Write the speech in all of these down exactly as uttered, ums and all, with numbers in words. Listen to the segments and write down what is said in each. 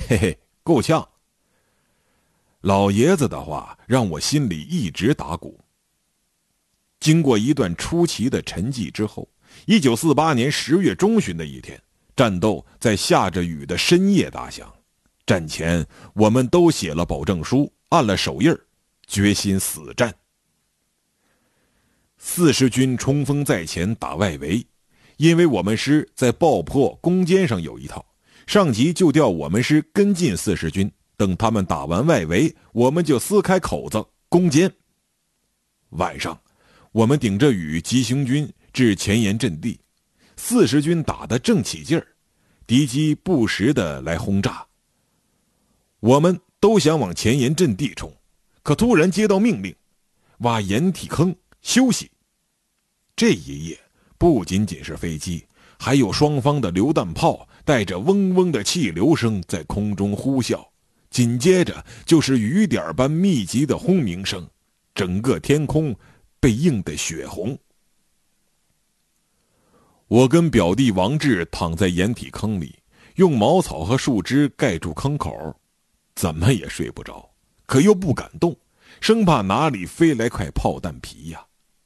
嘿嘿，够呛。老爷子的话让我心里一直打鼓。经过一段出奇的沉寂之后，一九四八年十月中旬的一天，战斗在下着雨的深夜打响。战前我们都写了保证书，按了手印，决心死战。四十军冲锋在前打外围，因为我们师在爆破攻坚上有一套，上级就调我们师跟进四十军，等他们打完外围，我们就撕开口子攻坚。晚上我们顶着雨急行军至前沿阵地，四十军打得正起劲儿，敌机不时的来轰炸。我们都想往前沿阵地冲，可突然接到命令，挖掩体坑休息。这一夜不仅仅是飞机，还有双方的榴弹炮带着嗡嗡的气流声在空中呼啸，紧接着就是雨点般密集的轰鸣声，整个天空被映得血红。我跟表弟王志躺在掩体坑里，用茅草和树枝盖住坑口，怎么也睡不着，可又不敢动，生怕哪里飞来块炮弹皮呀。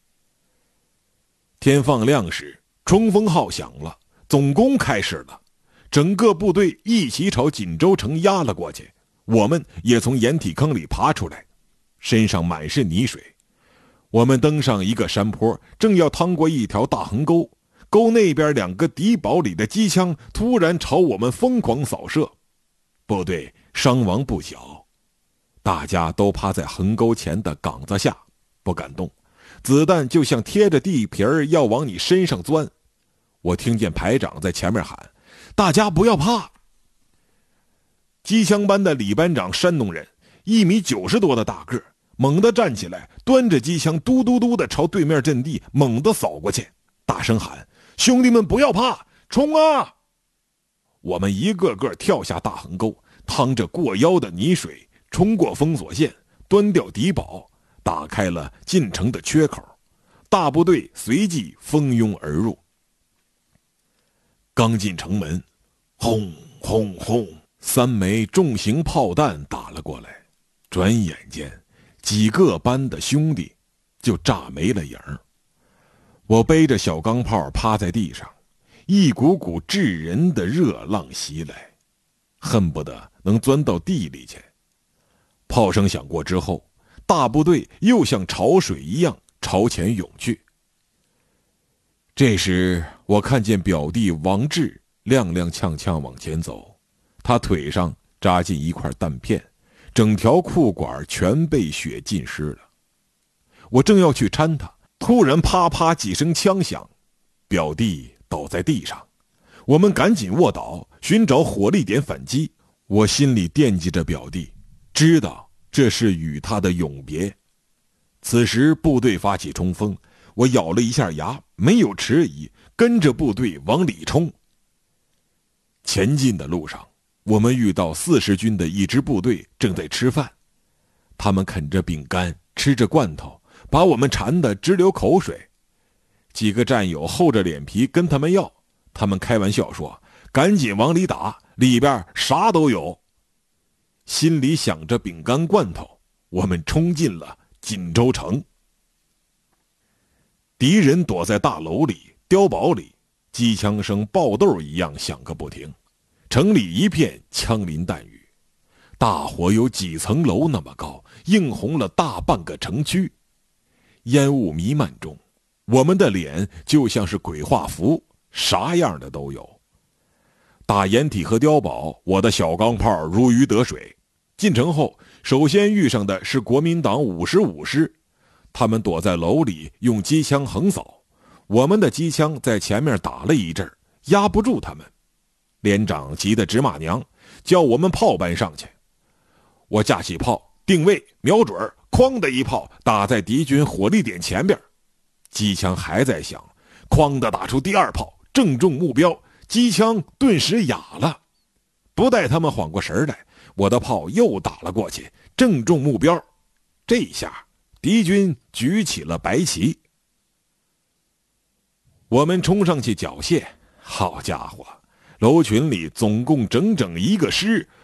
天放亮时，冲锋号响了，总攻开始了，整个部队一起朝锦州城压了过去。我们也从掩体坑里爬出来，身上满是泥水。我们登上一个山坡，正要趟过一条大横沟，沟那边两个敌堡里的机枪突然朝我们疯狂扫射，部队伤亡不小，大家都趴在横沟前的岗子下不敢动，子弹就像贴着地皮儿要往你身上钻。我听见排长在前面喊：大家不要怕。机枪班的李班长山东人，一米九十多的大个，猛地站起来，端着机枪嘟嘟嘟的朝对面阵地猛地扫过去，大声喊：兄弟们不要怕，冲啊！我们一个个跳下大横沟，趟着过腰的泥水，冲过封锁线，端掉敌堡，打开了进城的缺口，大部队随即蜂拥而入。刚进城门，轰轰轰，三枚重型炮弹打了过来，转眼间几个班的兄弟就炸没了影儿。我背着小钢炮趴在地上，一股股炙人的热浪袭来，恨不得能钻到地里去。炮声响过之后，大部队又像潮水一样朝前涌去。这时我看见表弟王志踉踉跄跄往前走，他腿上扎进一块弹片，整条裤管全被血浸湿了。我正要去搀他，突然啪啪几声枪响，表弟倒在地上，我们赶紧卧倒，寻找火力点反击。我心里惦记着表弟，知道这是与他的永别。此时部队发起冲锋，我咬了一下牙，没有迟疑，跟着部队往里冲。前进的路上，我们遇到四十军的一支部队正在吃饭，他们啃着饼干，吃着罐头，把我们馋得直流口水。几个战友厚着脸皮跟他们要，他们开玩笑说：赶紧往里打，里边啥都有。心里想着饼干罐头，我们冲进了锦州城。敌人躲在大楼里、碉堡里，机枪声爆豆一样响个不停，城里一片枪林弹雨，大火有几层楼那么高，映红了大半个城区。烟雾弥漫中，我们的脸就像是鬼画符，啥样的都有。打掩体和碉堡，我的小钢炮如鱼得水。进城后，首先遇上的是国民党五十五师，他们躲在楼里用机枪横扫，我们的机枪在前面打了一阵，压不住他们。连长急得直骂娘，叫我们炮班上去。我架起炮，定位，瞄准，哐的一炮打在敌军火力点前边，机枪还在响，哐的打出第二炮，正中目标，机枪顿时哑了。不待他们缓过神来，我的炮又打了过去，正中目标。这下敌军举起了白旗。我们冲上去缴械，好家伙，楼群里总共整整一个师，